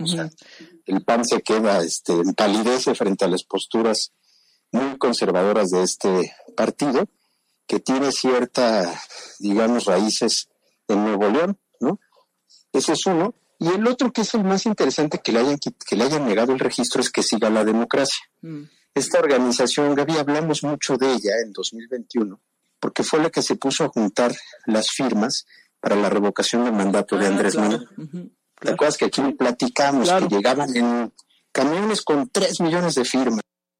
O sea, el PAN se queda, empalidece frente a las posturas muy conservadoras de este partido, que tiene cierta, digamos, raíces en Nuevo León, ¿no? Ese es uno. Y el otro, que es el más interesante, que le hayan negado el registro, es que siga la democracia. Esta organización, Gaby, hablamos mucho de ella en 2021, porque fue la que se puso a juntar las firmas para la revocación del mandato de Andrés Manuel. ¿Te acuerdas que aquí platicamos que llegaban en camiones con 3 millones de firmas?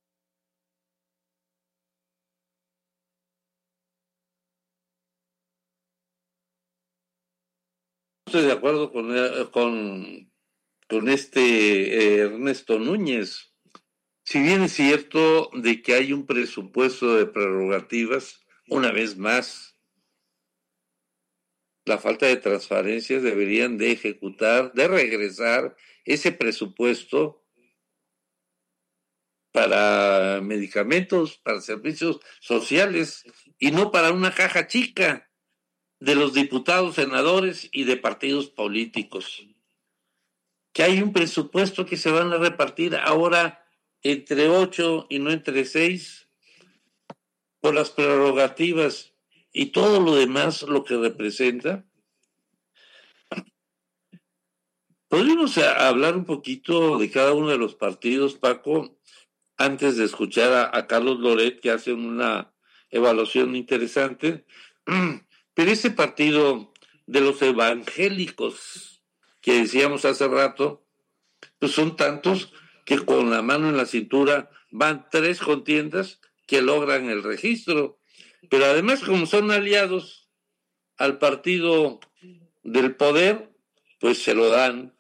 Estoy de acuerdo con Ernesto Núñez. Si bien es cierto de que hay un presupuesto de prerrogativas, una vez más, la falta de transparencias deberían de regresar ese presupuesto para medicamentos, para servicios sociales, y no para una caja chica de los diputados, senadores y de partidos políticos. Que hay un presupuesto que se van a repartir ahora entre 8 y no entre 6 por las prerrogativas y todo lo demás, lo que representa. Podríamos hablar un poquito de cada uno de los partidos, Paco, antes de escuchar a Carlos Loret, que hace una evaluación interesante. Pero ese partido de los evangélicos que decíamos hace rato, pues son tantos que con la mano en la cintura van 3 contiendas que logran el registro. Pero además, como son aliados al partido del poder, pues se lo dan.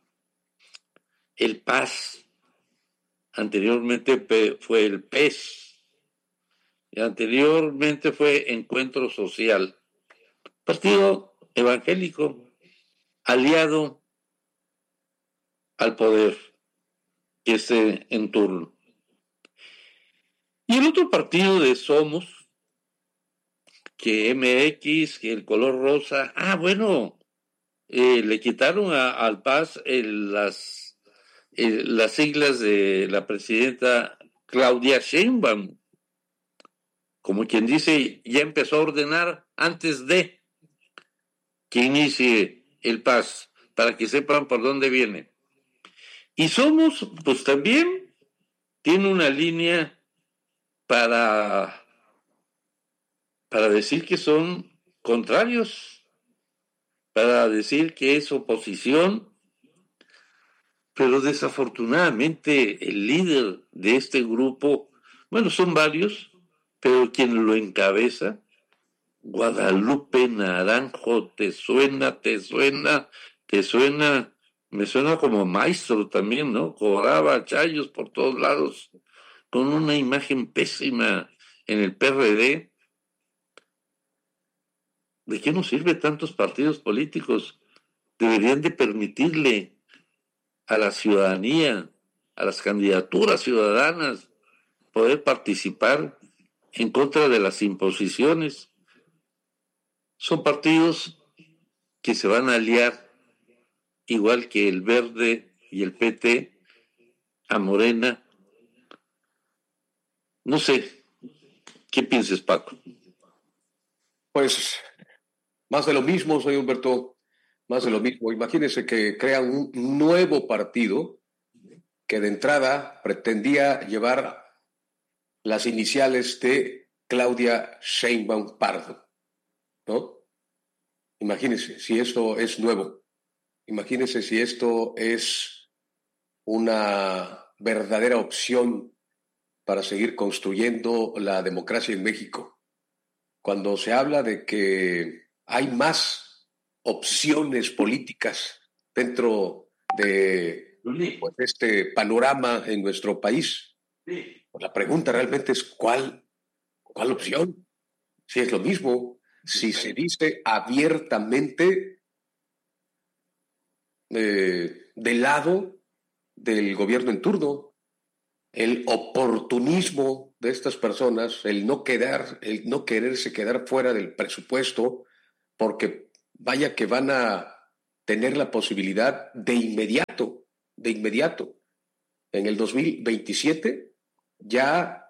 El PAS, anteriormente fue el PES, y anteriormente fue Encuentro Social. Partido evangélico, aliado al poder que esté en turno. Y el otro partido de Somos, que MX, que el color rosa, le quitaron al PAS las siglas de la presidenta Claudia Sheinbaum. Como quien dice, ya empezó a ordenar antes de que inicie el PAS, para que sepan por dónde viene. Y Somos, pues también tiene una línea para decir que son contrarios, para decir que es oposición, pero desafortunadamente el líder de este grupo, son varios, pero quien lo encabeza, Guadalupe Naranjo, ¿te suena? Me suena como maestro también, ¿no? Cobraba chayos por todos lados, con una imagen pésima en el PRD. ¿De qué nos sirve tantos partidos políticos? Deberían de permitirle a la ciudadanía, a las candidaturas ciudadanas, poder participar en contra de las imposiciones. Son partidos que se van a aliar, igual que el Verde y el PT, a Morena. No sé, ¿qué piensas, Paco? Pues más de lo mismo, soy Humberto, más de lo mismo. Imagínense que crean un nuevo partido que de entrada pretendía llevar las iniciales de Claudia Sheinbaum Pardo, ¿no? Imagínense si esto es nuevo. Imagínense si esto es una verdadera opción para seguir construyendo la democracia en México. Cuando se habla de que hay más opciones políticas dentro de este panorama en nuestro país, pues la pregunta realmente es ¿cuál opción? Si es lo mismo, si se dice abiertamente del lado del gobierno en turno, el oportunismo de estas personas, el no quererse quedar fuera del presupuesto, porque vaya que van a tener la posibilidad de inmediato de inmediato. En el 2027 ya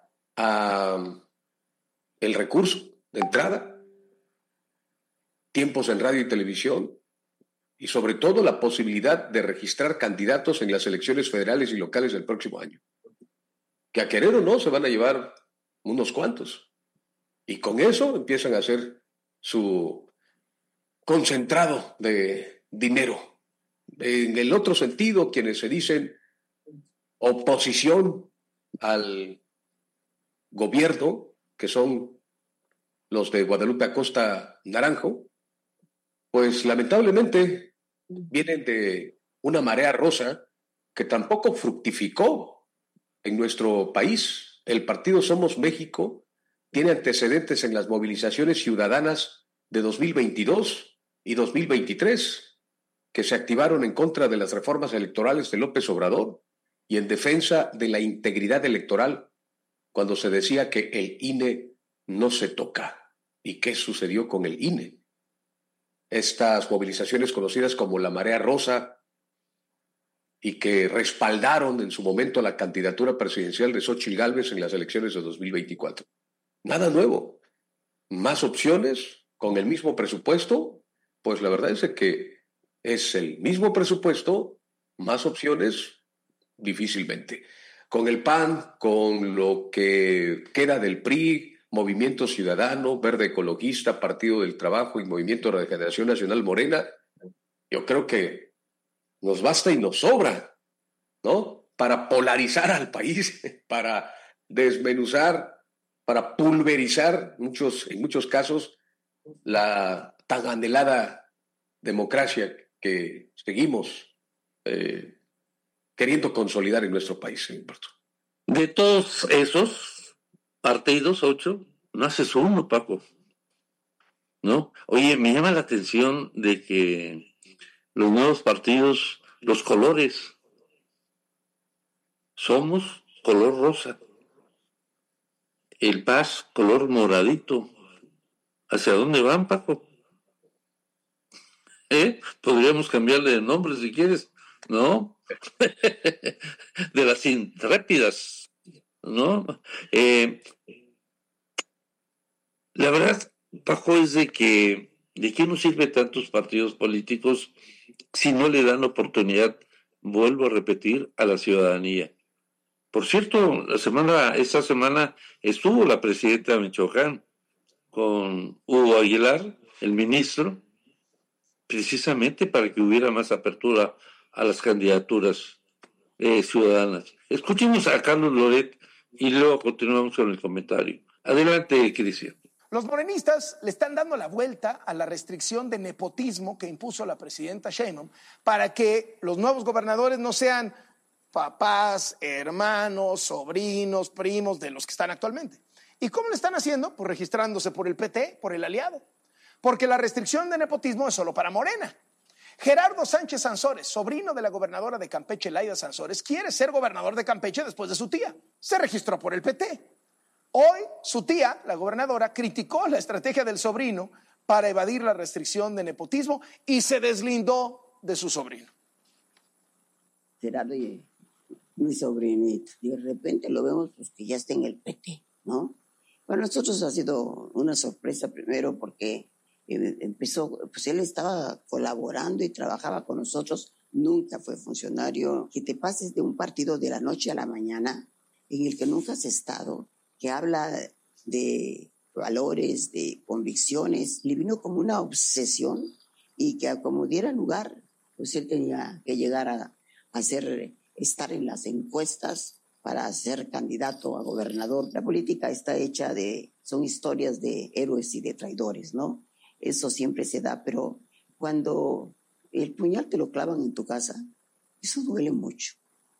el recurso de entrada, tiempos en radio y televisión y sobre todo la posibilidad de registrar candidatos en las elecciones federales y locales del próximo año. Que a querer o no se van a llevar unos cuantos. Y con eso empiezan a hacer su concentrado de dinero. En el otro sentido, quienes se dicen oposición al gobierno, que son los de Guadalupe Acosta Naranjo, pues lamentablemente vienen de una marea rosa que tampoco fructificó en nuestro país. El partido Somos México tiene antecedentes en las movilizaciones ciudadanas de 2022 y 2023, que se activaron en contra de las reformas electorales de López Obrador y en defensa de la integridad electoral, cuando se decía que el INE no se toca. ¿Y qué sucedió con el INE? Estas movilizaciones conocidas como la Marea Rosa y que respaldaron en su momento la candidatura presidencial de Xóchitl Gálvez en las elecciones de 2024. Nada nuevo. Más opciones con el mismo presupuesto. Pues la verdad es que es el mismo presupuesto, más opciones, difícilmente. Con el PAN, con lo que queda del PRI, Movimiento Ciudadano, Verde Ecologista, Partido del Trabajo y Movimiento de Regeneración Nacional Morena, yo creo que nos basta y nos sobra, ¿no? Para polarizar al país, para desmenuzar, para pulverizar en muchos casos la tan anhelada democracia que seguimos queriendo consolidar en nuestro país, Humberto. De todos esos partidos, 8, no haces uno, Paco, ¿no? Oye, me llama la atención de que los nuevos partidos, los colores, Somos color rosa, el Paz color moradito. ¿Hacia dónde van, Paco? Podríamos cambiarle de nombre si quieres, ¿no? De las intrépidas, ¿no? La verdad, Paco, es de qué nos sirve tantos partidos políticos si no le dan oportunidad, vuelvo a repetir, a la ciudadanía. Por cierto, esta semana estuvo la presidenta de Michoacán con Hugo Aguilar, el ministro, precisamente para que hubiera más apertura a las candidaturas ciudadanas. Escuchemos a Carlos Loret y luego continuamos con el comentario. Adelante, Cristian. Los morenistas le están dando la vuelta a la restricción de nepotismo que impuso la presidenta Sheinbaum para que los nuevos gobernadores no sean papás, hermanos, sobrinos, primos de los que están actualmente. ¿Y cómo lo están haciendo? Pues registrándose por el PT, por el aliado. Porque la restricción de nepotismo es solo para Morena. Gerardo Sánchez Sansores, sobrino de la gobernadora de Campeche, Laida Sansores, quiere ser gobernador de Campeche después de su tía. Se registró por el PT. Hoy su tía, la gobernadora, criticó la estrategia del sobrino para evadir la restricción de nepotismo y se deslindó de su sobrino. Gerardo, mi sobrinito, de repente lo vemos pues que ya está en el PT, ¿no? Para nosotros ha sido una sorpresa primero porque empezó, pues él estaba colaborando y trabajaba con nosotros, nunca fue funcionario. Que te pases de un partido de la noche a la mañana en el que nunca has estado, que habla de valores, de convicciones, le vino como una obsesión y que como diera lugar, pues él tenía que llegar a estar en las encuestas para ser candidato a gobernador. La política está hecha son historias de héroes y de traidores, ¿no? Eso siempre se da, pero cuando el puñal te lo clavan en tu casa, eso duele mucho.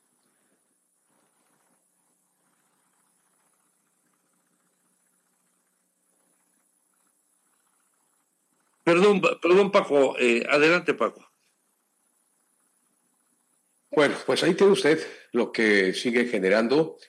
Perdón, Paco. Adelante, Paco. Bueno, pues ahí tiene usted lo que sigue generando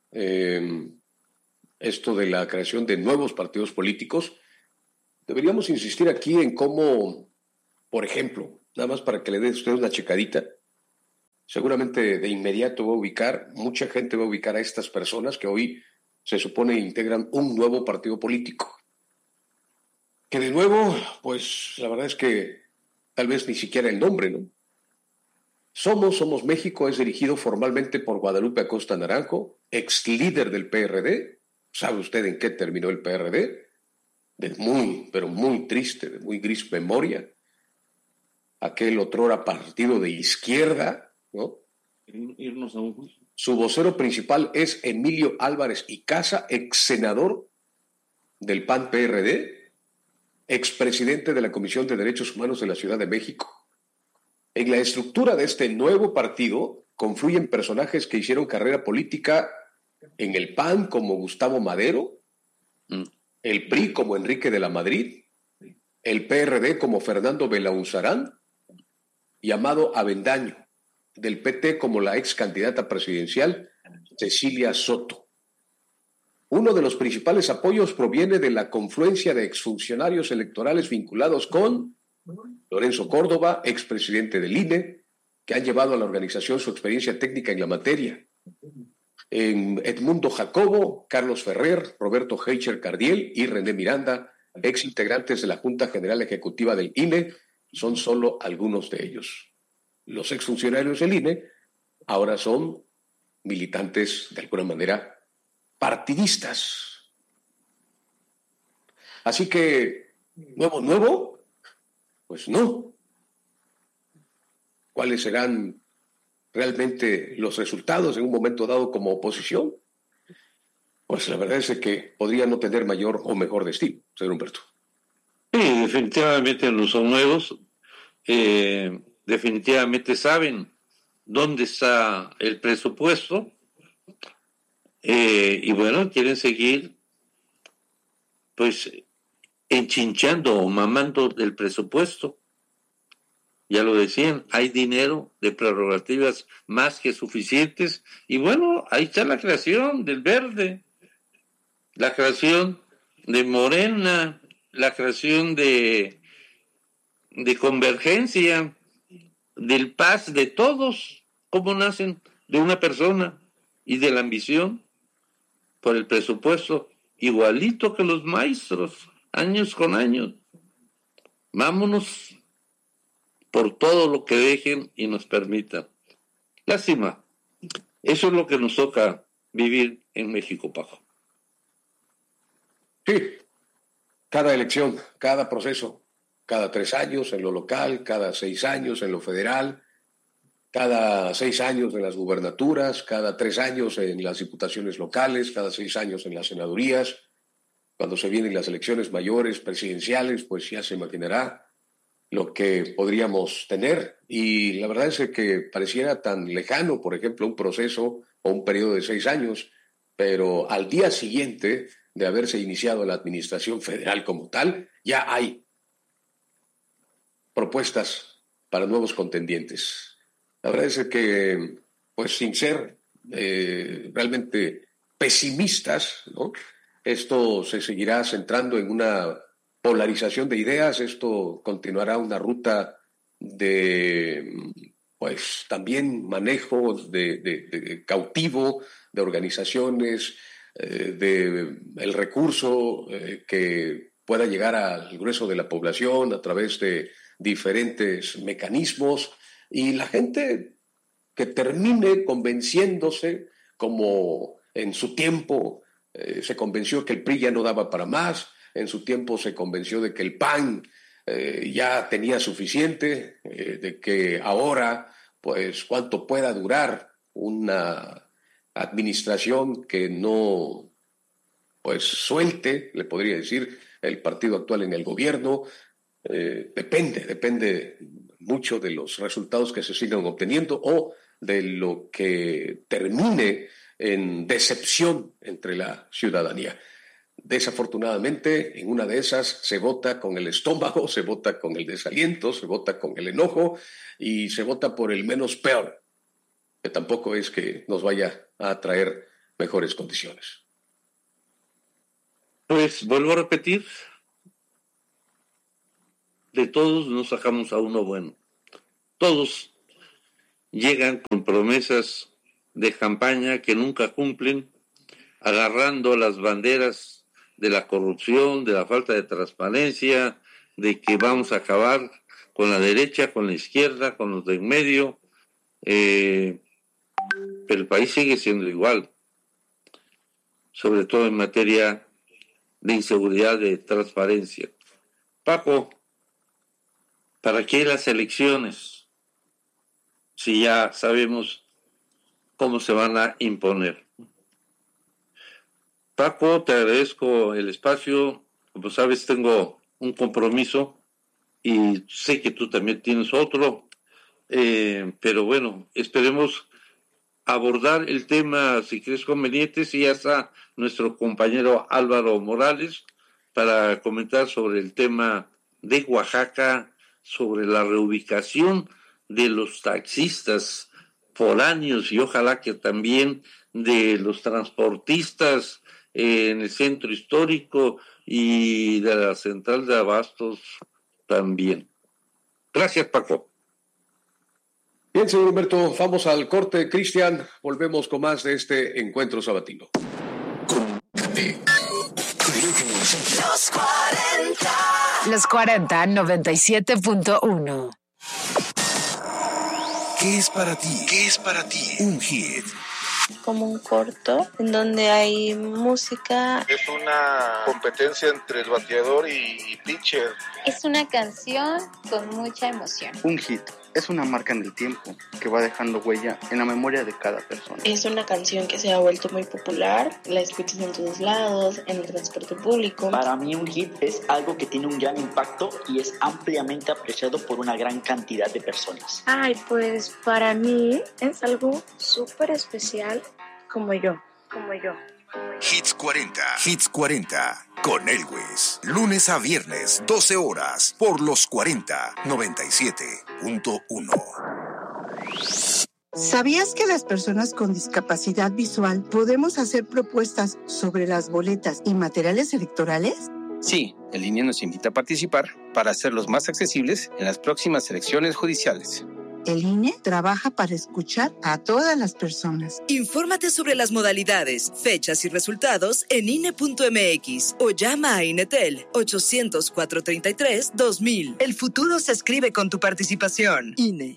esto de la creación de nuevos partidos políticos. Deberíamos insistir aquí en cómo, por ejemplo, nada más para que le dé usted una checadita, seguramente de inmediato mucha gente va a ubicar a estas personas que hoy se supone integran un nuevo partido político. Que de nuevo, pues la verdad es que tal vez ni siquiera el nombre, ¿no? Somos México es dirigido formalmente por Guadalupe Acosta Naranjo, ex líder del PRD. ¿Sabe usted en qué terminó el PRD? De muy, pero muy triste, de muy gris memoria. Aquel otrora partido de izquierda, ¿no? Irnos a un juicio. Su vocero principal es Emilio Álvarez y Casa, ex senador del PAN-PRD, expresidente de la Comisión de Derechos Humanos de la Ciudad de México. En la estructura de este nuevo partido confluyen personajes que hicieron carrera política en el PAN como Gustavo Madero, el PRI como Enrique de la Madrid, el PRD como Fernando Belaunzarán y Amado Avendaño, del PT como la ex candidata presidencial Cecilia Soto. Uno de los principales apoyos proviene de la confluencia de exfuncionarios electorales vinculados con Lorenzo Córdoba, expresidente del INE, que han llevado a la organización su experiencia técnica en la materia. En Edmundo Jacobo, Carlos Ferrer, Roberto Heicher Cardiel y René Miranda, ex integrantes de la Junta General Ejecutiva del INE, son solo algunos de ellos. Los exfuncionarios del INE ahora son militantes, de alguna manera, partidistas. Así que, nuevo, pues no. ¿Cuáles serán realmente los resultados en un momento dado como oposición? Pues la verdad es que podría no tener mayor o mejor destino, señor Humberto. Sí, definitivamente no son nuevos. Definitivamente saben dónde está el presupuesto. Y bueno, quieren seguir pues enchinchando o mamando del presupuesto. Ya lo decían, hay dinero de prerrogativas más que suficientes. Y bueno, ahí está la creación del Verde, la creación de Morena, la creación de Convergencia, del Paz, de todos. ¿Cómo nacen? De una persona y de la ambición por el presupuesto, igualito que los maestros, años con años. Vámonos por todo lo que dejen y nos permitan. Lástima. Eso es lo que nos toca vivir en México, Paco. Sí, cada elección, cada proceso, cada 3 años en lo local, cada 6 años en lo federal, cada 6 años en las gubernaturas, cada 3 años en las diputaciones locales, cada 6 años en las senadurías. Cuando se vienen las elecciones mayores, presidenciales, pues ya se imaginará lo que podríamos tener. Y la verdad es que pareciera tan lejano, por ejemplo, un proceso o un periodo de 6 años, pero al día siguiente de haberse iniciado la administración federal como tal, ya hay propuestas para nuevos contendientes. La verdad es que, pues sin ser realmente pesimistas, ¿no? Esto se seguirá centrando en una polarización de ideas, esto continuará una ruta de, pues también manejo de cautivo de organizaciones, el recurso que pueda llegar al grueso de la población a través de diferentes mecanismos, y la gente que termine convenciéndose, como en su tiempo se convenció que el PRI ya no daba para más, en su tiempo se convenció de que el PAN ya tenía suficiente, de que ahora, pues, cuánto pueda durar una administración que no, pues, suelte, le podría decir, el partido actual en el gobierno. Depende mucho de los resultados que se sigan obteniendo o de lo que termine en decepción entre la ciudadanía. Desafortunadamente, en una de esas se vota con el estómago, se vota con el desaliento, se vota con el enojo y se vota por el menos peor, que tampoco es que nos vaya a traer mejores condiciones. Pues vuelvo a repetir, de todos nos sacamos a uno bueno. Todos llegan con promesas de campaña que nunca cumplen, agarrando las banderas de la corrupción, de la falta de transparencia, de que vamos a acabar con la derecha, con la izquierda, con los de en medio, pero el país sigue siendo igual, sobre todo en materia de inseguridad, de transparencia. Paco, ¿para qué las elecciones si ya sabemos cómo se van a imponer? Paco, te agradezco el espacio. Como sabes, tengo un compromiso y sé que tú también tienes otro, pero bueno, esperemos abordar el tema, si crees conveniente. Si ya está nuestro compañero Álvaro Morales para comentar sobre el tema de Oaxaca, sobre la reubicación de los taxistas foráneos y ojalá que también de los transportistas en el centro histórico y de la central de abastos también. Gracias, Paco. Bien, señor Humberto, vamos al corte. Cristian, volvemos con más de este encuentro sabatino. Los 40 97.1. ¿Qué es para ti? ¿Qué es para ti un hit? Como un corto en donde hay música. Es una competencia entre el bateador y pitcher. Es una canción con mucha emoción. Un hit es una marca en el tiempo que va dejando huella en la memoria de cada persona. Es una canción que se ha vuelto muy popular, la escuchas en todos lados, en el transporte público. Para mí un hit es algo que tiene un gran impacto y es ampliamente apreciado por una gran cantidad de personas. Ay, pues para mí es algo súper especial como yo. Hits 40. Hits 40 con Elwes. Lunes a viernes, 12 horas, por los 40 97.1. ¿Sabías que las personas con discapacidad visual podemos hacer propuestas sobre las boletas y materiales electorales? Sí, el INE nos invita a participar para hacerlos más accesibles en las próximas elecciones judiciales. El INE trabaja para escuchar a todas las personas. Infórmate sobre las modalidades, fechas y resultados en INE.mx o llama a INETEL 800-433-2000. El futuro se escribe con tu participación. INE.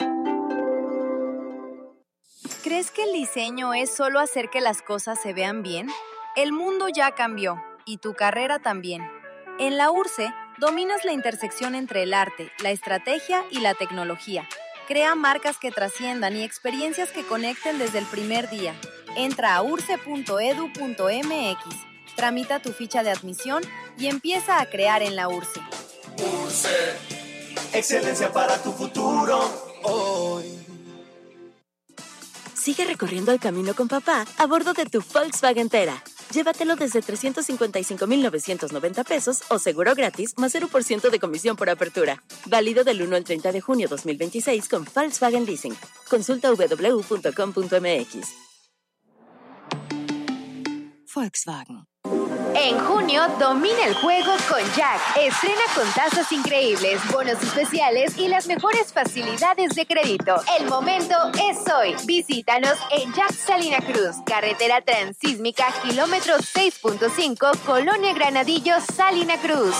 ¿Crees que el diseño es solo hacer que las cosas se vean bien? El mundo ya cambió y tu carrera también. En la URSE dominas la intersección entre el arte, la estrategia y la tecnología. Crea marcas que trasciendan y experiencias que conecten desde el primer día. Entra a urse.edu.mx, tramita tu ficha de admisión y empieza a crear en la URSE. URSE, excelencia para tu futuro hoy. Sigue recorriendo el camino con papá a bordo de tu Volkswagen Tera. Llévatelo desde 355,990 pesos o seguro gratis más 0% de comisión por apertura. Válido del 1 al 30 de junio 2026 con Volkswagen Leasing. Consulta www.com.mx. Volkswagen. En junio, domina el juego con Jack. Estrena con tasas increíbles, bonos especiales y las mejores facilidades de crédito. El momento es hoy. Visítanos en Jack Salina Cruz, carretera transísmica, kilómetro 6.5, Colonia Granadillo, Salina Cruz.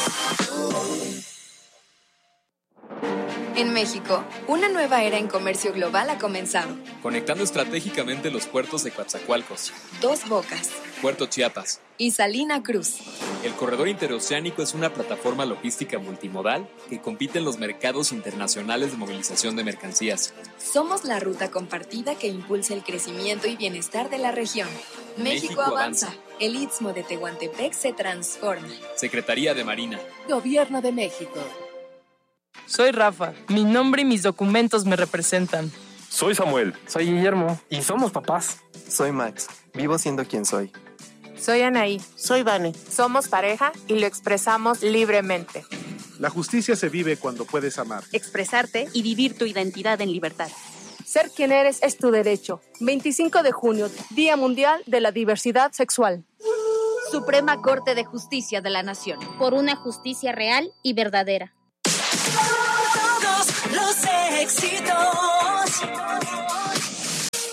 En México, una nueva era en comercio global ha comenzado. Conectando estratégicamente los puertos de Coatzacoalcos, Dos Bocas, Puerto Chiapas y Salina Cruz. El corredor interoceánico es una plataforma logística multimodal que compite en los mercados internacionales de movilización de mercancías. Somos la ruta compartida que impulsa el crecimiento y bienestar de la región. México avanza. El Istmo de Tehuantepec se transforma. Secretaría de Marina. Gobierno de México. Soy Rafa. Mi nombre y mis documentos me representan. Soy Samuel. Soy Guillermo. Y somos papás. Soy Max. Vivo siendo quien soy. Soy Anaí. Soy Vane. Somos pareja y lo expresamos libremente. La justicia se vive cuando puedes amar, expresarte y vivir tu identidad en libertad. Ser quien eres es tu derecho. 25 de junio, Día Mundial de la Diversidad Sexual. Suprema Corte de Justicia de la Nación. Por una justicia real y verdadera. Todos los éxitos.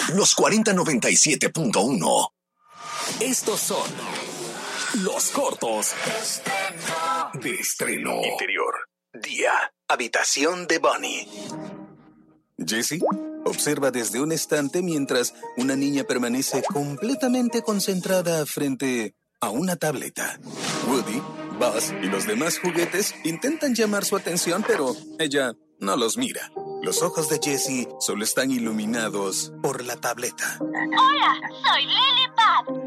Los 4097.1. Estos son los cortos de estreno. Interior. Día. Habitación de Bonnie. Jessie observa desde un estante mientras una niña permanece completamente concentrada frente a una tableta. Woody, Buzz y los demás juguetes intentan llamar su atención, pero ella no los mira. Los ojos de Jessie solo están iluminados por la tableta. Hola, soy Lilipad.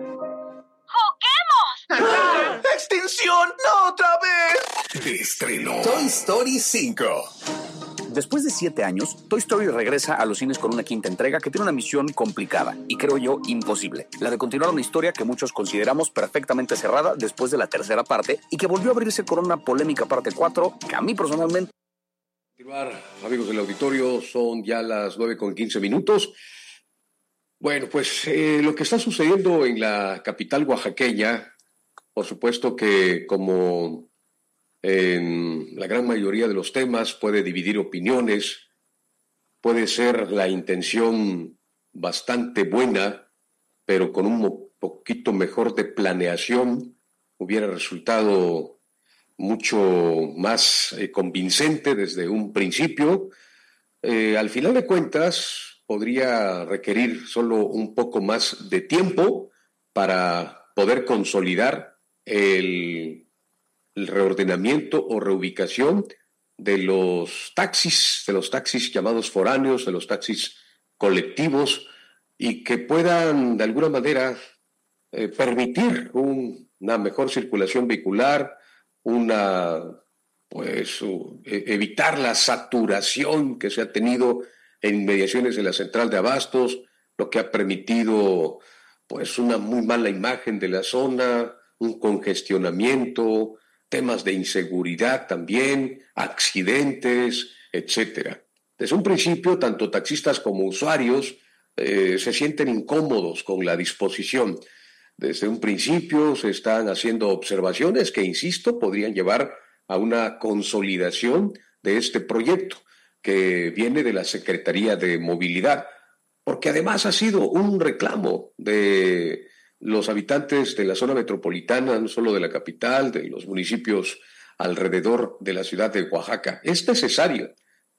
¡Juguemos! ¡Extinción! ¡No otra vez! De estreno. Toy Story 5. Después de 7 años, Toy Story regresa a los cines con una quinta entrega que tiene una misión complicada y creo yo imposible. La de continuar una historia que muchos consideramos perfectamente cerrada después de la tercera parte y que volvió a abrirse con una polémica parte 4 que a mí personalmente... Amigos del auditorio, son ya las 9:15. Bueno, pues lo que está sucediendo en la capital oaxaqueña, por supuesto que como en la gran mayoría de los temas puede dividir opiniones, puede ser la intención bastante buena, pero con un poquito mejor de planeación hubiera resultado mucho más convincente desde un principio. Al final de cuentas, podría requerir solo un poco más de tiempo para poder consolidar el reordenamiento o reubicación de los taxis llamados foráneos, de los taxis colectivos, y que puedan de alguna manera permitir una mejor circulación vehicular, evitar la saturación que se ha tenido en inmediaciones de la central de abastos, lo que ha permitido pues una muy mala imagen de la zona, un congestionamiento, temas de inseguridad también, accidentes, etcétera. Desde un principio, tanto taxistas como usuarios se sienten incómodos con la disposición. Desde un principio se están haciendo observaciones que, insisto, podrían llevar a una consolidación de este proyecto que viene de la Secretaría de Movilidad, porque además ha sido un reclamo de los habitantes de la zona metropolitana, no solo de la capital, de los municipios alrededor de la ciudad de Oaxaca. Es necesario.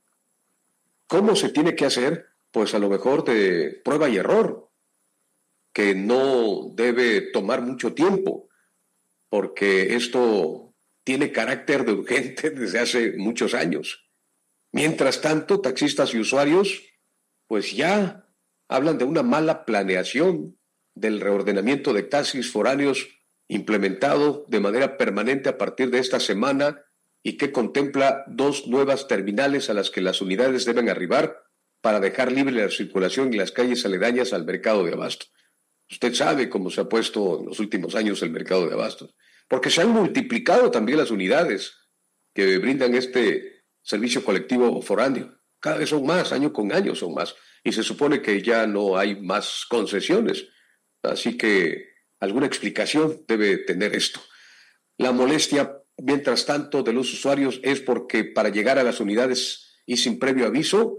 ¿Cómo se tiene que hacer? Pues a lo mejor de prueba y error, que no debe tomar mucho tiempo, porque esto tiene carácter de urgente desde hace muchos años. Mientras tanto, taxistas y usuarios, pues ya hablan de una mala planeación del reordenamiento de taxis foráneos implementado de manera permanente a partir de esta semana y que contempla 2 nuevas terminales a las que las unidades deben arribar para dejar libre la circulación en las calles aledañas al mercado de abasto. Usted sabe cómo se ha puesto en los últimos años el mercado de abastos, porque se han multiplicado también las unidades que brindan este servicio colectivo foráneo. Cada vez son más, año con año son más, y se supone que ya no hay más concesiones. Así que alguna explicación debe tener esto. La molestia, mientras tanto, de los usuarios es porque para llegar a las unidades y sin previo aviso,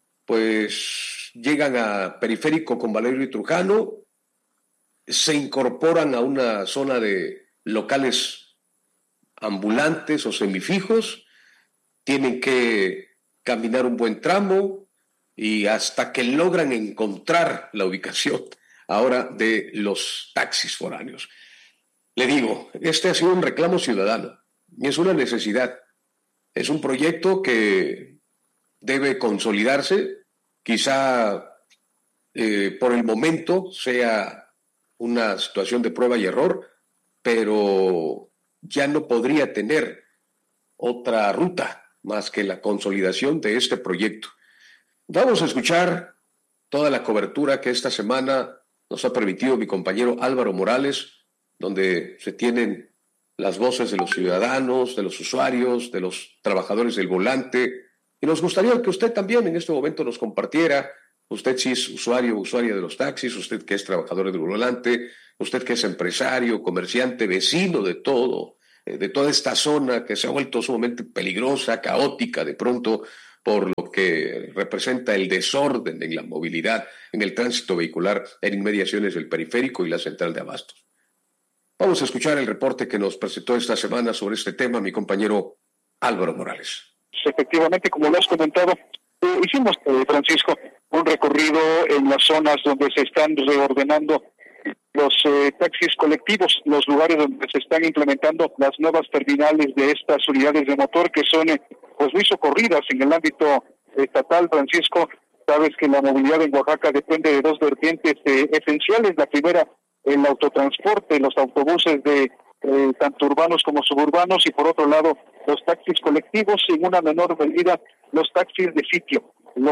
pues llegan a Periférico con Valerio y Trujano, se incorporan a una zona de locales ambulantes o semifijos, tienen que caminar un buen tramo y hasta que logran encontrar la ubicación ahora de los taxis foráneos. Le digo, este ha sido un reclamo ciudadano y es una necesidad. Es un proyecto que debe consolidarse, quizá por el momento sea una situación de prueba y error, pero ya no podría tener otra ruta más que la consolidación de este proyecto. Vamos a escuchar toda la cobertura que esta semana nos ha permitido mi compañero Álvaro Morales, donde se tienen las voces de los ciudadanos, de los usuarios, de los trabajadores del volante, y nos gustaría que usted también en este momento nos compartiera. Usted si es usuario o usuaria de los taxis, usted que es trabajador del volante, usted que es empresario, comerciante, vecino de todo, de toda esta zona que se ha vuelto sumamente peligrosa, caótica de pronto, por lo que representa el desorden en la movilidad, en el tránsito vehicular en inmediaciones del periférico y la central de abastos. Vamos a escuchar el reporte que nos presentó esta semana sobre este tema mi compañero Álvaro Morales. Efectivamente, como lo has comentado, hicimos, Francisco, un recorrido en las zonas donde se están reordenando los taxis colectivos, los lugares donde se están implementando las nuevas terminales de estas unidades de motor que son pues muy socorridas en el ámbito estatal. Francisco, sabes que la movilidad en Oaxaca depende de dos vertientes esenciales. La primera, el autotransporte, los autobuses de tanto urbanos como suburbanos, y por otro lado los taxis colectivos, y en una menor medida los taxis de sitio.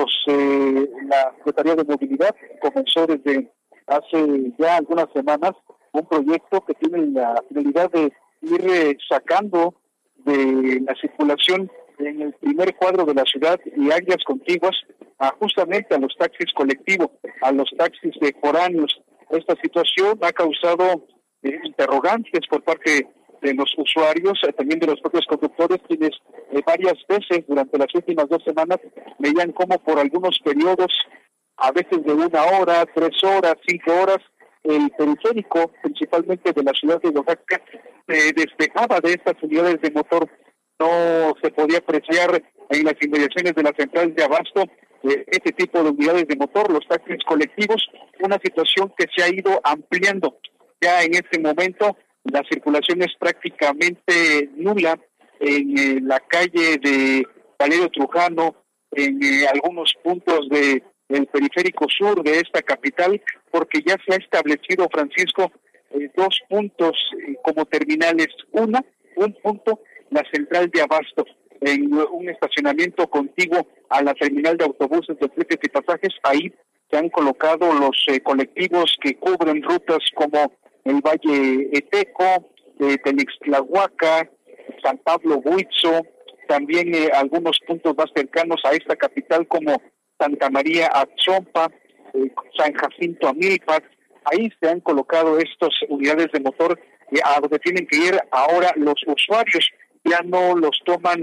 La Secretaría de Movilidad comenzó desde hace ya algunas semanas un proyecto que tiene la finalidad de ir sacando de la circulación en el primer cuadro de la ciudad y áreas contiguas justamente a los taxis colectivos, a los taxis de foráneos. Esta situación ha causado interrogantes por parte de los usuarios, también de los propios conductores, quienes varias veces durante las últimas 2 semanas veían cómo por algunos periodos, a veces de 1 hora, 3 horas, 5 horas, el periférico, principalmente de la ciudad de Oaxaca, se despejaba de estas unidades de motor. No se podía apreciar en las inmediaciones de la central de abasto este tipo de unidades de motor, los taxis colectivos, una situación que se ha ido ampliando. Ya en este momento la circulación es prácticamente nula en la calle de Valerio Trujano, en algunos puntos del periférico sur de esta capital, porque ya se ha establecido, Francisco, 2 puntos como terminales. Un punto, la central de abasto, en un estacionamiento contiguo a la terminal de autobuses de fletes y pasajes. Ahí se han colocado los colectivos que cubren rutas como el Valle Eteco, Telixtlahuaca, San Pablo Buitzo, también algunos puntos más cercanos a esta capital como Santa María Atzompa, San Jacinto Amilpas. Ahí se han colocado estas unidades de motor a donde tienen que ir ahora los usuarios. Ya no los toman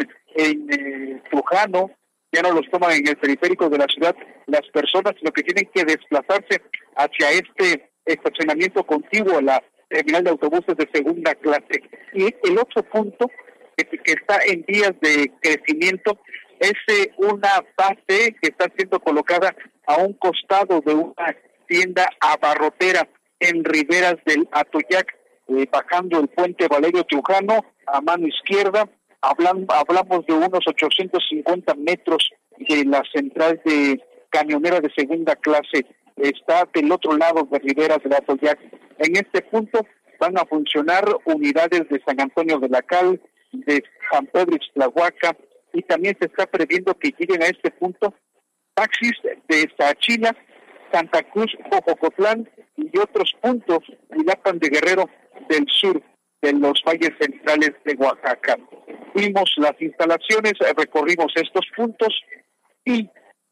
en Trujano, ya no los toman en el periférico de la ciudad las personas, sino que tienen que desplazarse hacia este estacionamiento contiguo a la terminal de autobuses de segunda clase. Y el otro punto que está en vías de crecimiento es una base que está siendo colocada a un costado de una tienda abarrotera en Riberas del Atoyac, bajando el puente Valerio Trujano a mano izquierda. Hablamos de unos 850 metros de la central de camionera de segunda clase. Está del otro lado de Riberas del Atoyac. En este punto van a funcionar unidades de San Antonio de la Cal, de San Pedro Ixtlahuaca, y también se está previendo que lleguen a este punto taxis de Sachila, Santa Cruz, Jojocotlán y otros puntos Uruapan de Guerrero del sur de los valles centrales de Oaxaca. Vimos las instalaciones, recorrimos estos puntos y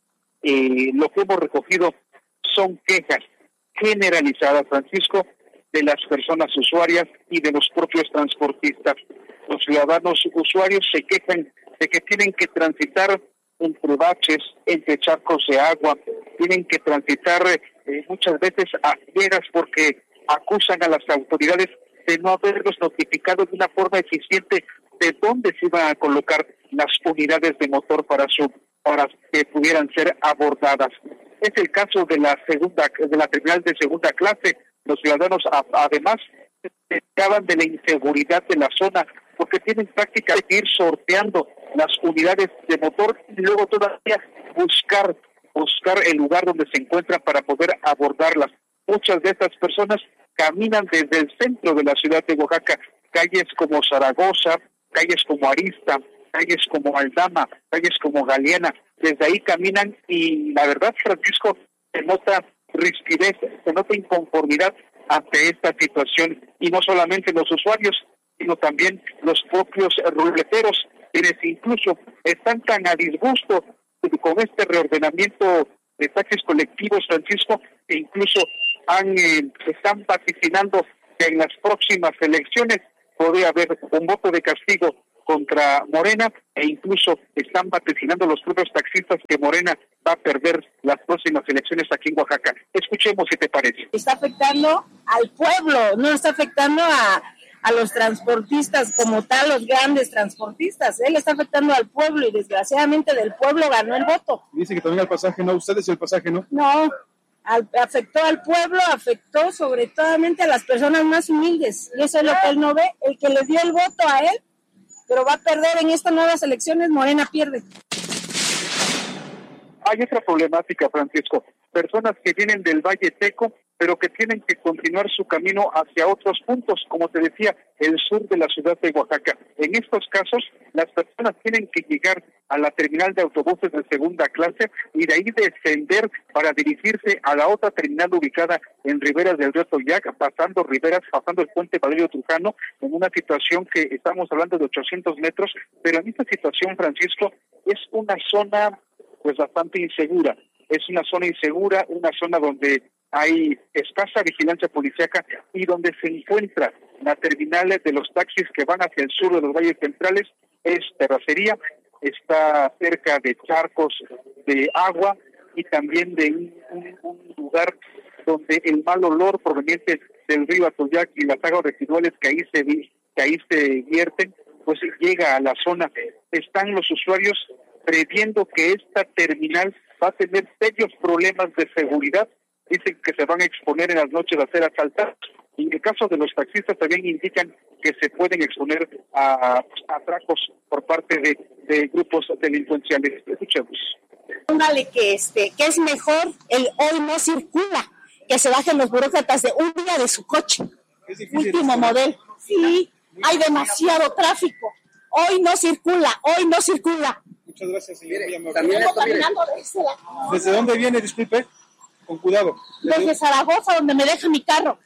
lo que hemos recogido son quejas generalizadas, Francisco, de las personas usuarias y de los propios transportistas. Los ciudadanos usuarios se quejan de que tienen que transitar entre baches, entre charcos de agua, tienen que transitar muchas veces a ciegas porque acusan a las autoridades de no haberlos notificado de una forma eficiente de dónde se iban a colocar las unidades de motor para que pudieran ser abordadas. Es el caso de la terminal de segunda clase. Los ciudadanos además se quejaban de la inseguridad de la zona porque tienen prácticamente que ir sorteando las unidades de motor y luego todavía buscar el lugar donde se encuentran para poder abordarlas. Muchas de estas personas caminan desde el centro de la ciudad de Oaxaca, calles como Zaragoza, calles como Arista, calles como Aldama, calles como Galeana. Desde ahí caminan y la verdad, Francisco, se nota rispidez, se nota inconformidad ante esta situación, y no solamente los usuarios, sino también los propios ruleteros, quienes incluso están tan a disgusto con este reordenamiento de taxis colectivos, Francisco, que incluso están vaticinando que en las próximas elecciones podría haber un voto de castigo contra Morena, e incluso están vaticinando los propios taxistas que Morena va a perder las próximas elecciones aquí en Oaxaca. Escuchemos si te parece. Está afectando al pueblo, no está afectando a los transportistas como tal, los grandes transportistas. Él está afectando al pueblo y desgraciadamente del pueblo ganó el voto. Dice que también al pasaje no, ustedes y el pasaje no. No, afectó al pueblo, afectó sobre todo a las personas más humildes. Y eso es lo que él no ve. El que le dio el voto a él, pero va a perder en estas nuevas elecciones, Morena pierde. Hay otra problemática, Francisco. Personas que vienen del Valle Teco, pero que tienen que continuar su camino hacia otros puntos, como te decía, el sur de la ciudad de Oaxaca. En estos casos, las personas tienen que llegar a la terminal de autobuses de segunda clase y de ahí descender para dirigirse a la otra terminal ubicada en Riberas del Río Toyac, pasando el puente Valerio Trujano, en una situación que estamos hablando de 800 metros, pero en esta situación, Francisco, es una zona pues bastante insegura. Es una zona insegura, una zona donde hay escasa vigilancia policíaca y donde se encuentra la terminal de los taxis que van hacia el sur de los valles centrales. Es terracería, está cerca de charcos de agua y también de un lugar donde el mal olor proveniente del río Atoyac y las aguas residuales que ahí se vierten, pues llega a la zona. Están los usuarios previendo que esta terminal va a tener serios problemas de seguridad. Dicen que se van a exponer en las noches a ser asaltados. Y en el caso de los taxistas también indican que se pueden exponer a atracos por parte de grupos delincuenciales. Escuchemos. Póngale que es mejor el hoy no circula, que se bajen los burócratas de un día de su coche. Último modelo. Sí, hay demasiado tráfico. Hoy no circula. Muchas gracias, señor. ¿Desde dónde viene? Disculpe. Con cuidado. Desde Zaragoza, donde me deja mi carro.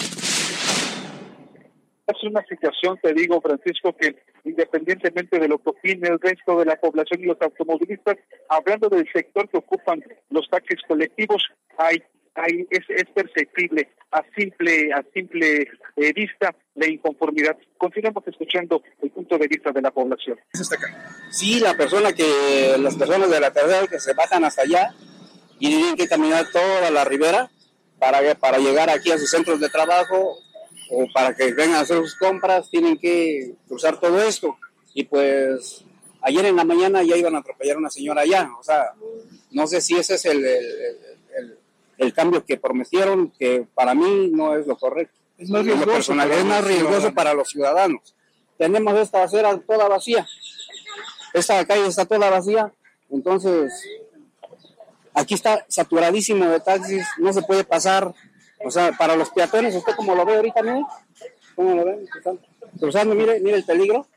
Es una situación, te digo, Francisco, que independientemente de lo que opine el resto de la población y los automovilistas, hablando del sector que ocupan los taxis colectivos, es perceptible a simple vista la inconformidad. Continuamos escuchando el punto de vista de la población. Sí, las personas de la tercera que se bajan hasta allá y tienen que caminar toda la ribera para llegar aquí a sus centros de trabajo o para que vengan a hacer sus compras, tienen que cruzar todo esto. Y pues ayer en la mañana ya iban a atropellar a una señora allá. O sea, no sé si ese es el cambio que prometieron, que para mí no es lo correcto. Es más riesgoso para los ciudadanos. Tenemos esta acera toda vacía. Esta calle está toda vacía. Entonces, aquí está saturadísimo de taxis, no se puede pasar. O sea, para los peatones, usted como lo ve ahorita, mire, ¿cómo lo ven? Cruzando, mire el peligro.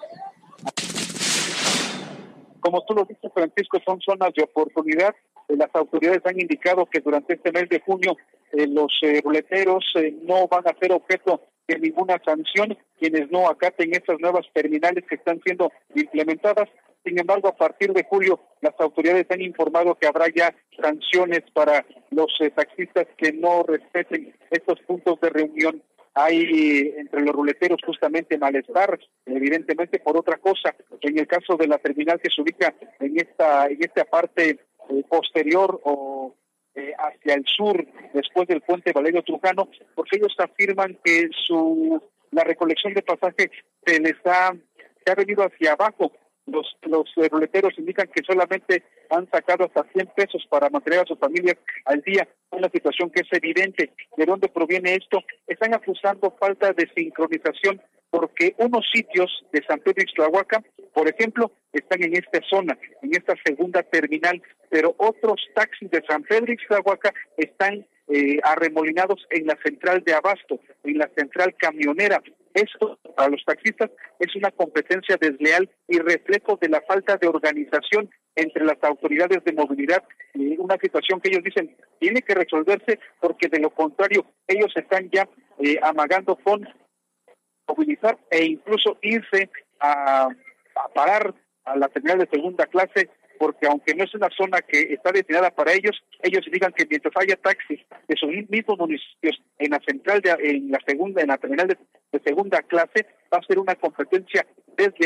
Como tú lo dices, Francisco, son zonas de oportunidad. Las autoridades han indicado que durante este mes de junio los ruleteros no van a ser objeto de ninguna sanción quienes no acaten estas nuevas terminales que están siendo implementadas. Sin embargo, a partir de julio, las autoridades han informado que habrá ya sanciones para los taxistas que no respeten estos puntos de reunión. Hay entre los ruleteros justamente malestar, evidentemente por otra cosa. En el caso de la terminal que se ubica en esta parte posterior o hacia el sur, después del puente Valerio Trujano, porque ellos afirman que la recolección de pasaje se ha venido hacia abajo. Los ruleteros indican que solamente han sacado hasta 100 pesos para mantener a sus familias al día, una situación que es evidente. ¿De dónde proviene esto? Están acusando falta de sincronización porque unos sitios de San Pedro Ixtlahuaca, por ejemplo, están en esta zona, en esta segunda terminal, pero otros taxis de San Pedro Ixtlahuaca están arremolinados en la central de Abasto, en la central camionera. Esto, para los taxistas, es una competencia desleal y reflejo de la falta de organización entre las autoridades de movilidad, una situación que ellos dicen tiene que resolverse porque de lo contrario ellos están ya amagando con movilizar e incluso irse a parar a la terminal de segunda clase, porque aunque no es una zona que está destinada para ellos digan que mientras haya taxis de sus mismos municipios en la central en la terminal de segunda clase, va a ser una competencia desleal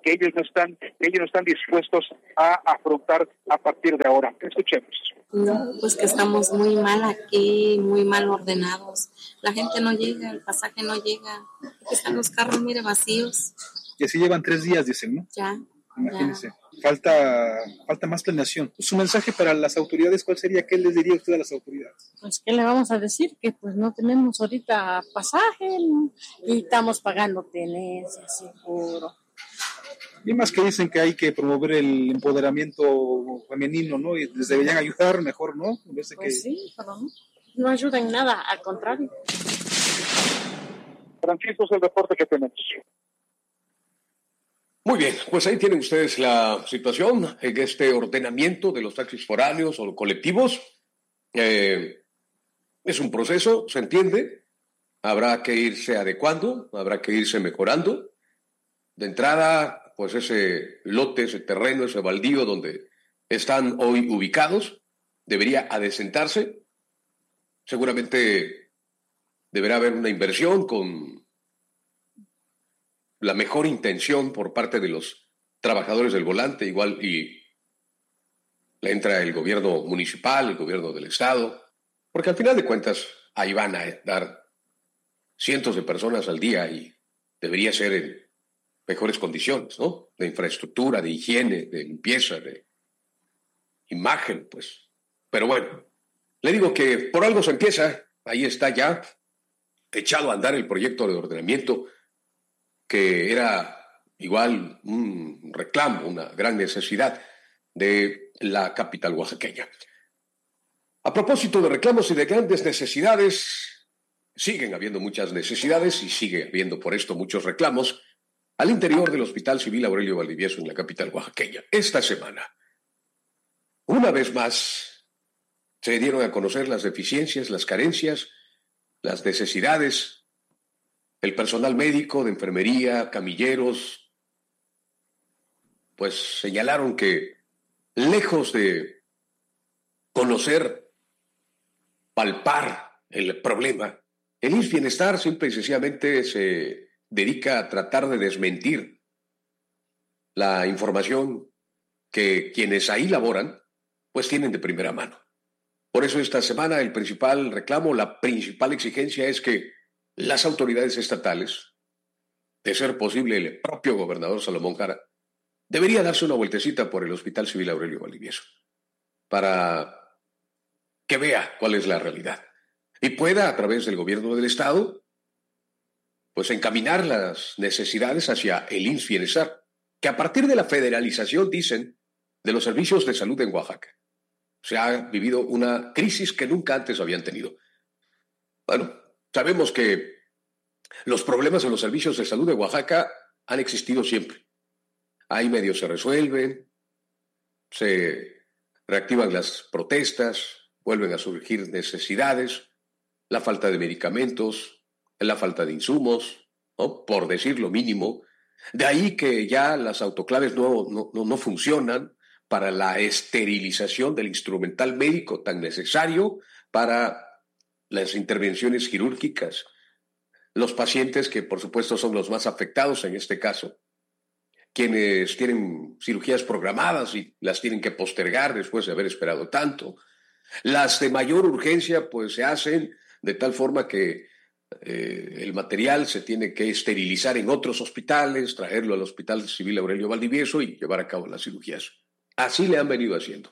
que ellos no están dispuestos a afrontar a partir de ahora. Escuchemos. No, pues que estamos muy mal aquí, muy mal ordenados. La gente no llega, el pasaje no llega. Aquí están los carros, mire, vacíos. Y así llevan 3 días, dicen, ¿no? Ya. Imagínense. Falta más planeación. Su mensaje para las autoridades, ¿cuál sería? ¿Qué les diría usted a las autoridades? Pues, ¿qué le vamos a decir? Que pues no tenemos ahorita pasaje, ¿no? Y estamos pagando tenencia, seguro. Y más que dicen que hay que promover el empoderamiento femenino, ¿no? Y les deberían ayudar mejor, ¿no? Pues sí, pero no ayudan en nada, al contrario. Francisco, es el reporte que tenemos. Muy bien, pues ahí tienen ustedes la situación en este ordenamiento de los taxis foráneos o colectivos. Es un proceso, se entiende. Habrá que irse adecuando, habrá que irse mejorando. De entrada, pues ese lote, ese terreno, ese baldío donde están hoy ubicados, debería adecentarse. Seguramente deberá haber una inversión con la mejor intención por parte de los trabajadores del volante, igual, y le entra el gobierno municipal, el gobierno del estado, porque al final de cuentas ahí van a dar cientos de personas al día y debería ser en mejores condiciones, ¿no? De infraestructura, de higiene, de limpieza, de imagen, pues. Pero bueno, le digo que por algo se empieza, ahí está ya echado a andar el proyecto de ordenamiento, que era igual un reclamo, una gran necesidad de la capital oaxaqueña. A propósito de reclamos y de grandes necesidades, siguen habiendo muchas necesidades y sigue habiendo por esto muchos reclamos al interior del Hospital Civil Aurelio Valdivieso en la capital oaxaqueña. Esta semana, una vez más, se dieron a conocer las deficiencias, las carencias, las necesidades. El personal médico, de enfermería, camilleros, pues señalaron que lejos de conocer, palpar el problema, el IMSS Bienestar simple y sencillamente se dedica a tratar de desmentir la información que quienes ahí laboran, pues tienen de primera mano. Por eso esta semana el principal reclamo, la principal exigencia es que las autoridades estatales, de ser posible el propio gobernador Salomón Jara, debería darse una vueltecita por el Hospital Civil Aurelio Valdivieso para que vea cuál es la realidad y pueda, a través del gobierno del estado, pues encaminar las necesidades hacia el IMSS Bienestar, que a partir de la federalización, dicen, de los servicios de salud en Oaxaca, se ha vivido una crisis que nunca antes habían tenido. Bueno, sabemos que los problemas en los servicios de salud de Oaxaca han existido siempre. Ahí medio se resuelven, se reactivan las protestas, vuelven a surgir necesidades, la falta de medicamentos, la falta de insumos, ¿no? Por decir lo mínimo. De ahí que ya las autoclaves no funcionan para la esterilización del instrumental médico tan necesario para las intervenciones quirúrgicas. Los pacientes, que por supuesto son los más afectados en este caso, quienes tienen cirugías programadas y las tienen que postergar después de haber esperado tanto. Las de mayor urgencia pues se hacen de tal forma que el material se tiene que esterilizar en otros hospitales, traerlo al Hospital Civil Aurelio Valdivieso y llevar a cabo las cirugías. Así le han venido haciendo.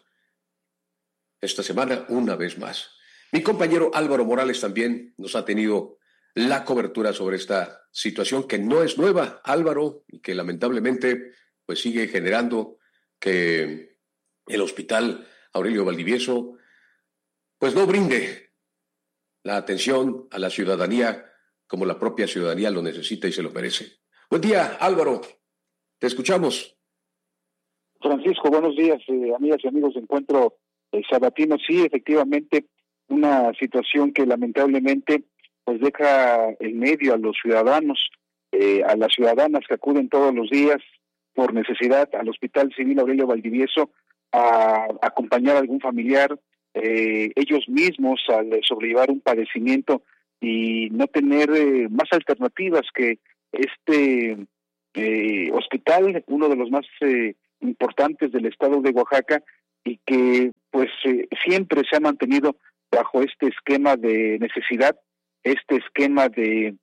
Esta semana, una vez más. Mi compañero Álvaro Morales también nos ha tenido la cobertura sobre esta situación que no es nueva, Álvaro, y que lamentablemente pues sigue generando que el Hospital Aurelio Valdivieso pues no brinde la atención a la ciudadanía como la propia ciudadanía lo necesita y se lo merece. Buen día, Álvaro. Te escuchamos. Francisco, buenos días, amigas y amigos de Encuentro Sabatino. Sí, efectivamente, una situación que lamentablemente pues deja en medio a los ciudadanos, a las ciudadanas que acuden todos los días por necesidad al Hospital Civil Aurelio Valdivieso a acompañar a algún familiar, ellos mismos al sobrellevar un padecimiento y no tener más alternativas que este hospital, uno de los más importantes del estado de Oaxaca, y que pues siempre se ha mantenido bajo este esquema de necesidad, este esquema de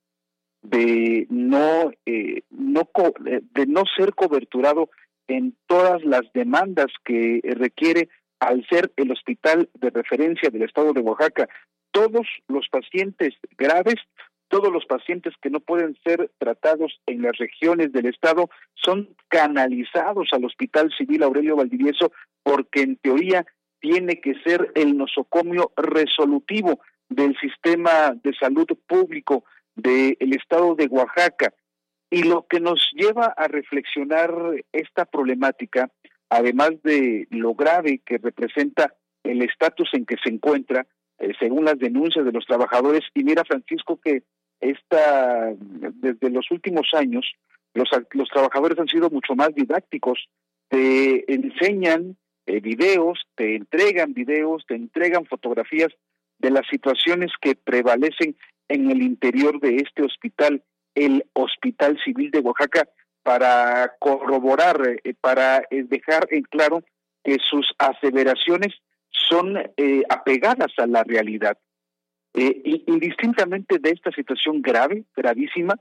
no ser coberturado en todas las demandas que requiere al ser el hospital de referencia del estado de Oaxaca. Todos los pacientes graves, todos los pacientes que no pueden ser tratados en las regiones del estado son canalizados al Hospital Civil Aurelio Valdivieso, porque en teoría tiene que ser el nosocomio resolutivo del sistema de salud público del estado de Oaxaca. Y lo que nos lleva a reflexionar esta problemática, además de lo grave que representa el estatus en que se encuentra, según las denuncias de los trabajadores, y mira, Francisco, que desde los últimos años, los trabajadores han sido mucho más didácticos, te enseñan videos, te entregan fotografías de las situaciones que prevalecen en el interior de este hospital, el Hospital Civil de Oaxaca, para corroborar, para dejar en claro que sus aseveraciones son apegadas a la realidad. Indistintamente de esta situación grave, gravísima,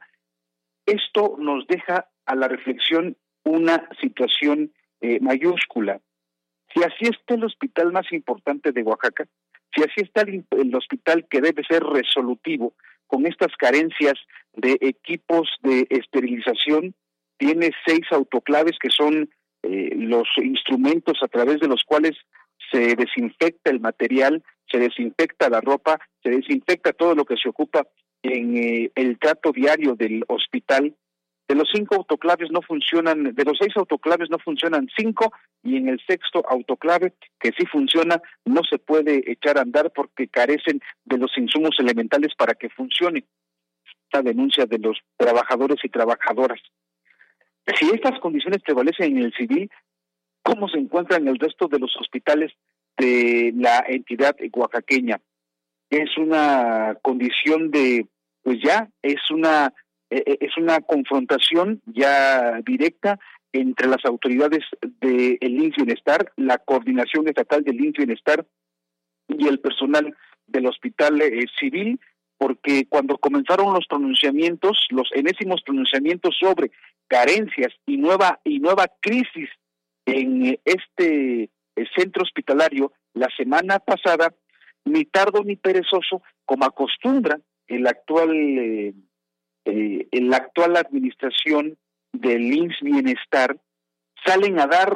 esto nos deja a la reflexión una situación mayúscula. Si así está el hospital más importante de Oaxaca, si así está el hospital que debe ser resolutivo, con estas carencias de equipos de esterilización, tiene 6 autoclaves que son los instrumentos a través de los cuales se desinfecta el material, se desinfecta la ropa, se desinfecta todo lo que se ocupa en el trato diario del hospital. De los 5 autoclaves no funcionan, de los 6 autoclaves no funcionan 5, y en el 6º autoclave, que sí funciona, no se puede echar a andar porque carecen de los insumos elementales para que funcione. Esta denuncia de los trabajadores y trabajadoras. Si estas condiciones prevalecen en el civil, ¿cómo se encuentran en el resto de los hospitales de la entidad oaxaqueña? Es una condición de, pues ya, es una confrontación ya directa entre las autoridades del IMSS Bienestar, la coordinación estatal del IMSS Bienestar y el personal del hospital civil, porque cuando comenzaron los pronunciamientos, los enésimos pronunciamientos sobre carencias y nueva crisis en este centro hospitalario la semana pasada, ni tardo ni perezoso, como acostumbra la actual administración del IMSS Bienestar, salen a dar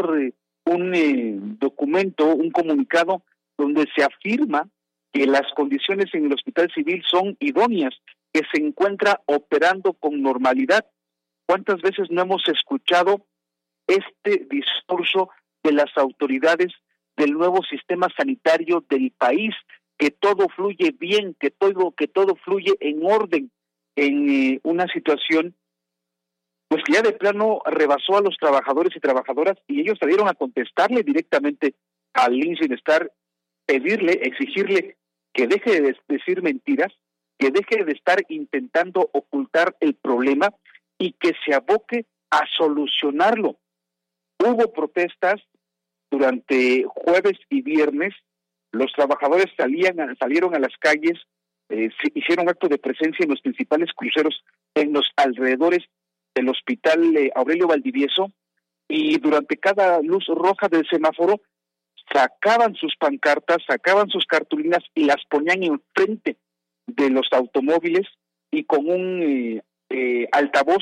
un documento, un comunicado donde se afirma que las condiciones en el hospital civil son idóneas, que se encuentra operando con normalidad. ¿Cuántas veces no hemos escuchado este discurso de las autoridades del nuevo sistema sanitario del país, que todo fluye bien, que todo fluye en orden, en una situación pues que ya de plano rebasó a los trabajadores y trabajadoras, y ellos salieron a contestarle directamente al IMSS Bienestar, pedirle, exigirle que deje de decir mentiras, que deje de estar intentando ocultar el problema y que se aboque a solucionarlo. Hubo protestas durante jueves y viernes, los trabajadores salieron a las calles, hicieron acto de presencia en los principales cruceros en los alrededores del Hospital Aurelio Valdivieso, y durante cada luz roja del semáforo sacaban sus pancartas, sacaban sus cartulinas y las ponían enfrente de los automóviles, y con un altavoz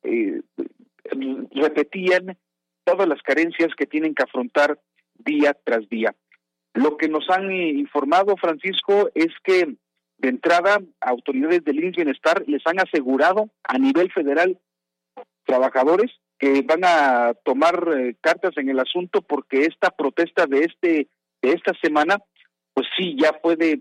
repetían todas las carencias que tienen que afrontar día tras día. Lo que nos han informado, Francisco, es que de entrada autoridades del IMSS Bienestar les han asegurado a nivel federal trabajadores que van a tomar cartas en el asunto, porque esta protesta de esta semana, pues sí, ya fue de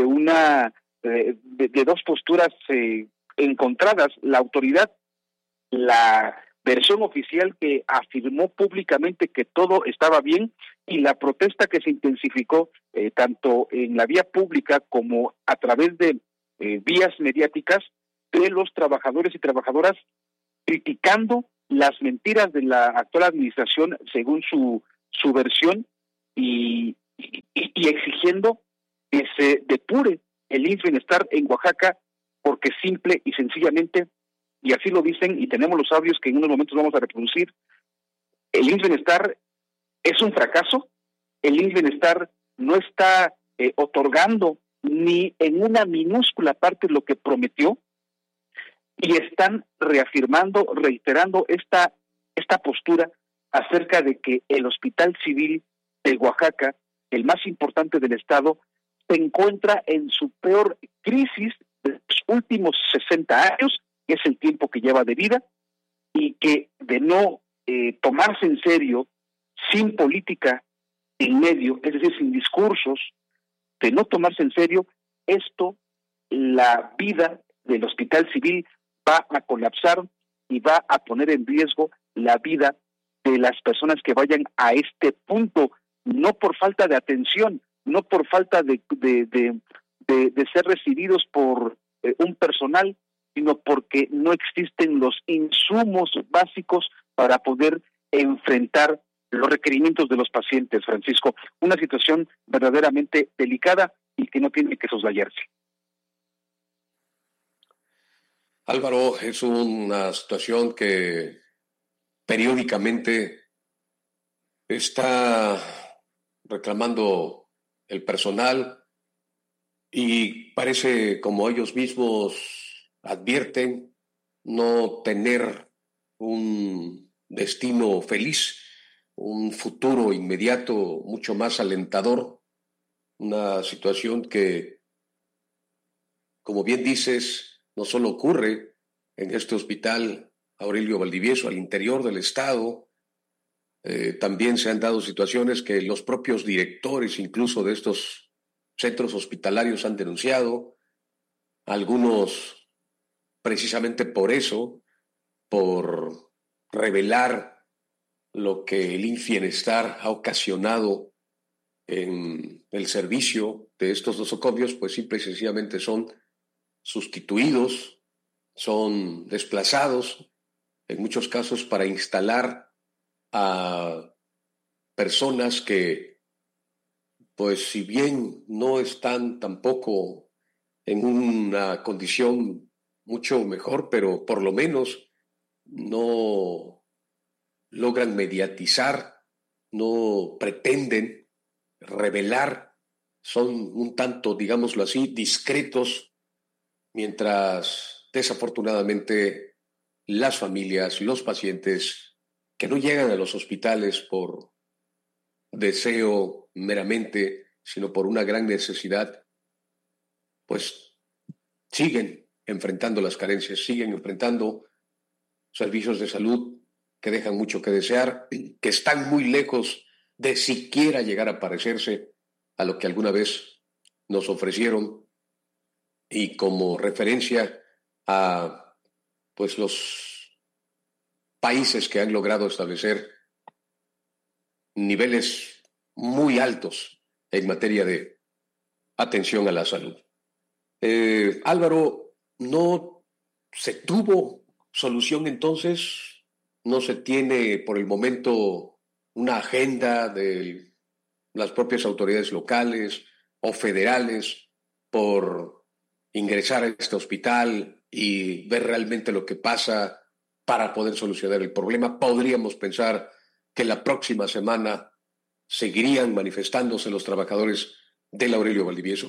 dos posturas encontradas. La autoridad, la versión oficial que afirmó públicamente que todo estaba bien, y la protesta que se intensificó tanto en la vía pública como a través de vías mediáticas de los trabajadores y trabajadoras, criticando las mentiras de la actual administración según su versión y exigiendo que se depure el IMSS Bienestar en Oaxaca, porque simple y sencillamente, y así lo dicen, y tenemos los audios que en unos momentos vamos a reproducir, el IMSS Bienestar es un fracaso, el IMSS Bienestar no está otorgando ni en una minúscula parte lo que prometió, y están reafirmando, reiterando esta postura acerca de que el Hospital Civil de Oaxaca, el más importante del estado, se encuentra en su peor crisis de los últimos 60 años, que es el tiempo que lleva de vida, y que de no tomarse en serio, sin política en medio, es decir, sin discursos, de no tomarse en serio, la vida del Hospital Civil va a colapsar y va a poner en riesgo la vida de las personas que vayan a este punto, no por falta de atención, no por falta de ser recibidos por un personal, sino porque no existen los insumos básicos para poder enfrentar los requerimientos de los pacientes, Francisco. Una situación verdaderamente delicada y que no tiene que soslayarse. Álvaro, es una situación que periódicamente está reclamando el personal y parece, como ellos mismos advierten, no tener un destino feliz, un futuro inmediato mucho más alentador, una situación que, como bien dices, no solo ocurre en este hospital Aurelio Valdivieso, al interior del estado, también se han dado situaciones que los propios directores incluso de estos centros hospitalarios han denunciado, algunos precisamente por eso, por revelar lo que el IMSS Bienestar ha ocasionado en el servicio de estos nosocomios, pues simple y sencillamente son sustituidos, son desplazados, en muchos casos para instalar a personas que, pues si bien no están tampoco en una condición mucho mejor, pero por lo menos no logran mediatizar, no pretenden revelar, son un tanto, digámoslo así, discretos, mientras desafortunadamente las familias, los pacientes que no llegan a los hospitales por deseo meramente, sino por una gran necesidad, pues siguen enfrentando las carencias, siguen enfrentando servicios de salud que dejan mucho que desear, que están muy lejos de siquiera llegar a parecerse a lo que alguna vez nos ofrecieron, y como referencia a pues los países que han logrado establecer niveles muy altos en materia de atención a la salud. Álvaro, ¿no se tuvo solución entonces? ¿No se tiene por el momento una agenda de las propias autoridades locales o federales por ingresar a este hospital y ver realmente lo que pasa para poder solucionar el problema? ¿Podríamos pensar que la próxima semana seguirían manifestándose los trabajadores del Aurelio Valdivieso?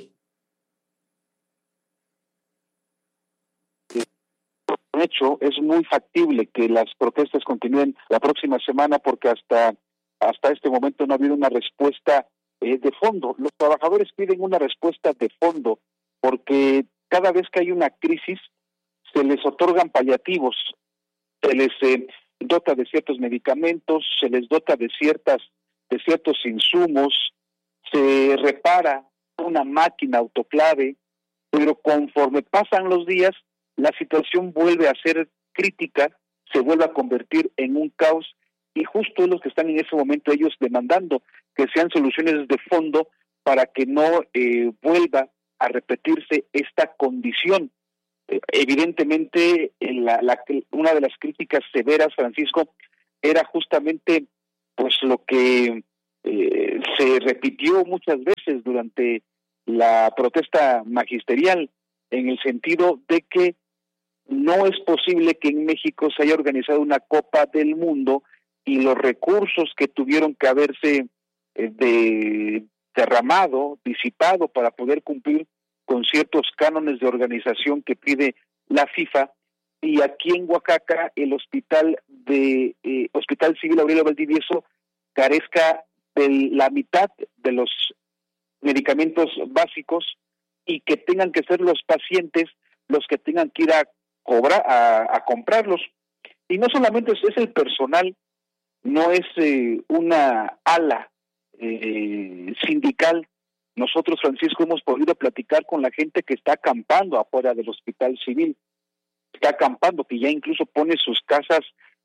De hecho, es muy factible que las protestas continúen la próxima semana, porque hasta este momento no ha habido una respuesta de fondo. Los trabajadores piden una respuesta de fondo porque cada vez que hay una crisis se les otorgan paliativos, se les dota de ciertos medicamentos, se les dota de ciertos insumos, se repara una máquina autoclave, pero conforme pasan los días la situación vuelve a ser crítica, se vuelve a convertir en un caos, y justo es lo que están en ese momento ellos demandando, que sean soluciones de fondo para que no vuelva a repetirse esta condición. Evidentemente, una de las críticas severas, Francisco, era justamente pues lo que se repitió muchas veces durante la protesta magisterial, en el sentido de que no es posible que en México se haya organizado una Copa del Mundo y los recursos que tuvieron que haberse derramado, disipado para poder cumplir con ciertos cánones de organización que pide la FIFA, y aquí en Oaxaca el Hospital Civil Aurelio Valdivieso carezca de la mitad de los medicamentos básicos y que tengan que ser los pacientes los que tengan que ir a comprarlos. Y no solamente es el personal, no es una ala sindical. Nosotros, Francisco, hemos podido platicar con la gente que está acampando afuera del Hospital Civil, está acampando, que ya incluso pone sus casas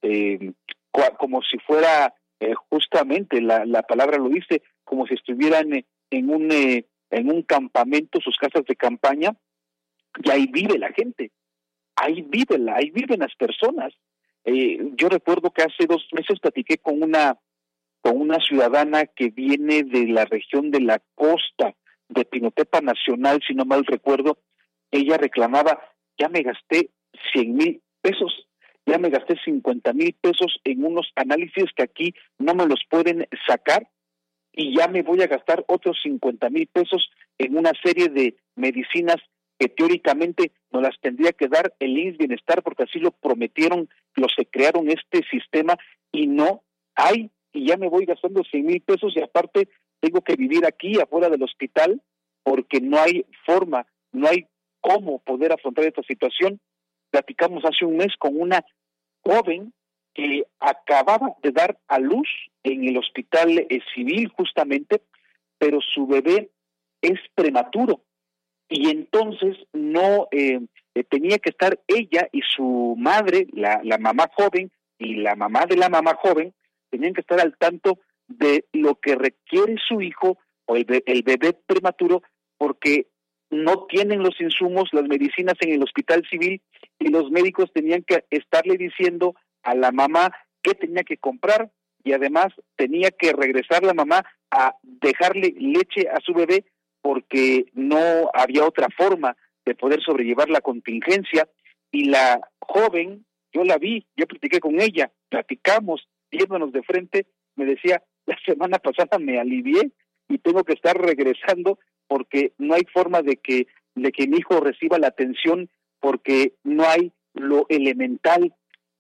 como si fuera, justamente la palabra lo dice, como si estuvieran en un campamento, sus casas de campaña, y ahí vive la gente, ahí viven las personas. Yo recuerdo que hace 2 meses platiqué con una ciudadana que viene de la región de la costa de Pinotepa Nacional, si no mal recuerdo. Ella reclamaba: ya me gasté 100,000 pesos, ya me gasté 50,000 pesos en unos análisis que aquí no me los pueden sacar, y ya me voy a gastar otros 50,000 pesos en una serie de medicinas que teóricamente nos las tendría que dar el IMSS Bienestar, porque así lo prometieron los que crearon este sistema, y no hay, y ya me voy gastando 100,000 pesos, y aparte tengo que vivir aquí afuera del hospital porque no hay forma, no hay cómo poder afrontar esta situación. Platicamos hace un mes con una joven que acababa de dar a luz en el Hospital Civil justamente, pero su bebé es prematuro, y entonces no tenía que estar ella y su madre, la mamá joven y la mamá de la mamá joven, tenían que estar al tanto de lo que requiere su hijo o el bebé prematuro, porque no tienen los insumos, las medicinas en el Hospital Civil, y los médicos tenían que estarle diciendo a la mamá qué tenía que comprar, y además tenía que regresar la mamá a dejarle leche a su bebé, porque no había otra forma de poder sobrellevar la contingencia. Y la joven, yo la vi, yo platiqué con ella, platicamos, viéndonos de frente, me decía: la semana pasada me alivié y tengo que estar regresando porque no hay forma de que mi hijo reciba la atención, porque no hay lo elemental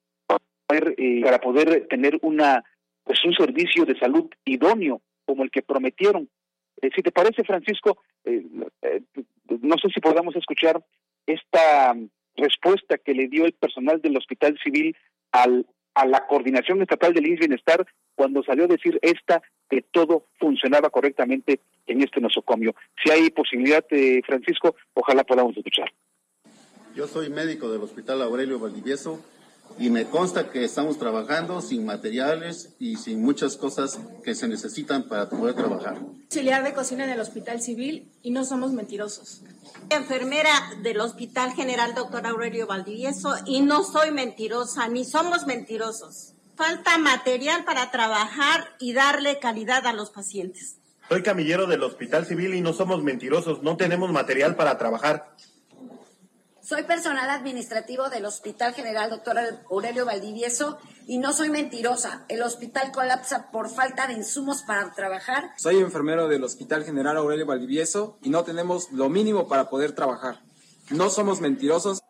para poder tener un servicio de salud idóneo como el que prometieron. Si te parece, Francisco, no sé si podamos escuchar esta respuesta que le dio el personal del Hospital Civil a la Coordinación Estatal del IMSS Bienestar cuando salió a decir que todo funcionaba correctamente en este nosocomio. Si hay posibilidad, Francisco, ojalá podamos escuchar. Yo soy médico del Hospital Aurelio Valdivieso y me consta que estamos trabajando sin materiales y sin muchas cosas que se necesitan para poder trabajar. Auxiliar de cocina en el Hospital Civil y no somos mentirosos. Enfermera del Hospital General Dr. Aurelio Valdivieso y no soy mentirosa, ni somos mentirosos. Falta material para trabajar y darle calidad a los pacientes. Soy camillero del Hospital Civil y no somos mentirosos, no tenemos material para trabajar. Soy personal administrativo del Hospital General Dr. Aurelio Valdivieso y no soy mentirosa. El hospital colapsa por falta de insumos para trabajar. Soy enfermero del Hospital General Aurelio Valdivieso y no tenemos lo mínimo para poder trabajar. No somos mentirosos.